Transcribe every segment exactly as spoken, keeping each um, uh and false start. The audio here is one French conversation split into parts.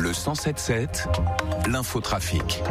Le cent sept sept, l'infotrafic.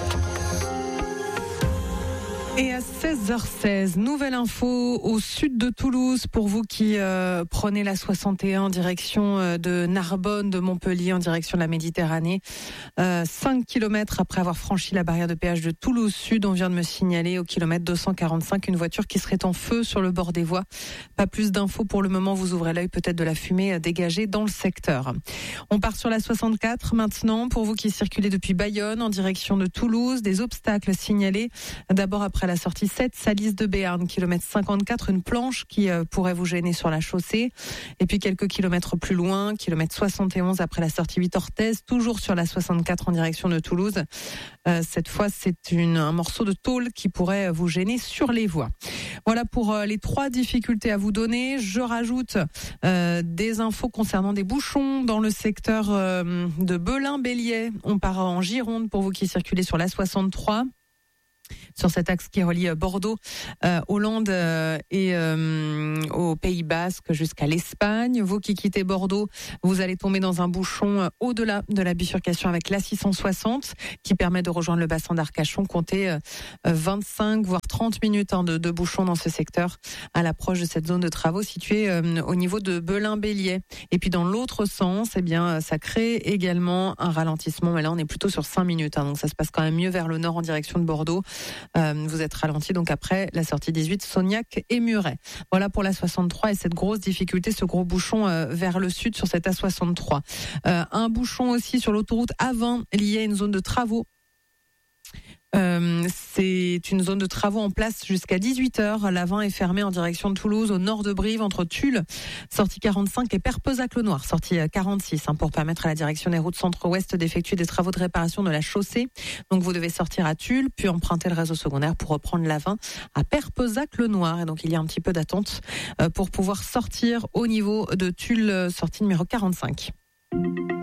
Et à seize heures seize, nouvelle info au sud de Toulouse pour vous qui euh, prenez la soixante et un en direction euh, de Narbonne, de Montpellier en direction de la Méditerranée. Euh, cinq kilomètres après avoir franchi la barrière de péage de Toulouse Sud, on vient de me signaler au kilomètre deux cent quarante-cinq une voiture qui serait en feu sur le bord des voies. Pas plus d'infos pour le moment, vous ouvrez l'œil peut-être de la fumée dégagée dans le secteur. On part sur la soixante-quatre maintenant pour vous qui circulez depuis Bayonne en direction de Toulouse. Des obstacles signalés d'abord après la sortie sept, Salis de Béarn, kilomètre cinquante-quatre, une planche qui euh, pourrait vous gêner sur la chaussée. Et puis quelques kilomètres plus loin, kilomètre soixante et onze après la sortie huit Orthez, toujours sur la soixante-quatre en direction de Toulouse. Euh, cette fois, c'est une, un morceau de tôle qui pourrait vous gêner sur les voies. Voilà pour euh, les trois difficultés à vous donner. Je rajoute euh, des infos concernant des bouchons dans le secteur euh, de Belin-Bélier. On part en Gironde pour vous qui circulez sur la soixante-trois. Sur cet axe qui relie Bordeaux, euh, Hollande euh, et euh, au Pays Basque jusqu'à l'Espagne. Vous qui quittez Bordeaux, vous allez tomber dans un bouchon euh, au-delà de la bifurcation avec l'A six cent soixante qui permet de rejoindre le bassin d'Arcachon. Comptez euh, vingt-cinq voire trente minutes hein, de, de bouchon dans ce secteur à l'approche de cette zone de travaux située euh, au niveau de Belin-Bélier. Et puis dans l'autre sens, eh bien ça crée également un ralentissement. Mais là, on est plutôt sur cinq minutes, hein, donc ça se passe quand même mieux vers le nord en direction de Bordeaux. Euh, vous êtes ralenti donc après la sortie dix-huit, Sognac et Muret. Voilà pour la soixante-trois et cette grosse difficulté, ce gros bouchon euh, vers le sud sur cette A soixante-trois. Euh, un bouchon aussi sur l'autoroute A vingt lié à une zone de travaux. Euh, c'est une zone de travaux en place jusqu'à dix-huit heures. L'A vingt est fermée en direction de Toulouse, au nord de Brive, entre Tulle, sortie quarante-cinq, et Perpezac-le-Noir, sortie quarante-six, hein, pour permettre à la direction des routes centre-ouest d'effectuer des travaux de réparation de la chaussée. Donc vous devez sortir à Tulle, puis emprunter le réseau secondaire pour reprendre l'A vingt à Perpezac-le-Noir. Et donc il y a un petit peu d'attente euh, pour pouvoir sortir au niveau de Tulle, sortie numéro quarante-cinq.